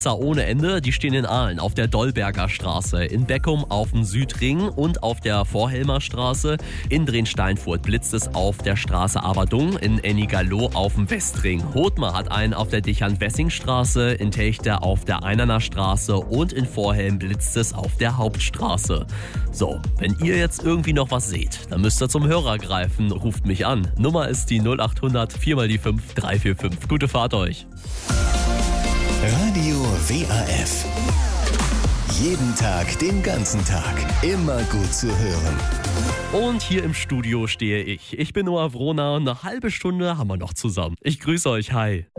Ohne Ende, die stehen in Aalen auf der Dollberger Straße, in Beckum auf dem Südring und auf der Vorhelmer Straße. In Drensteinfurt blitzt es auf der Straße Aberdung, in Ennigerloh auf dem Westring. Hothmar hat einen auf der Dichand-Wessing-Straße, in Techte auf der Einerner Straße und in Vorhelm blitzt es auf der Hauptstraße. So, wenn ihr jetzt irgendwie noch was seht, dann müsst ihr zum Hörer greifen, ruft mich an. Nummer ist die 0800 4x5 345. Gute Fahrt euch. Radio WAF. Jeden Tag, den ganzen Tag. Immer gut zu hören. Und hier im Studio stehe ich. Ich bin Noah Wrona und eine halbe Stunde haben wir noch zusammen. Ich grüße euch, hi.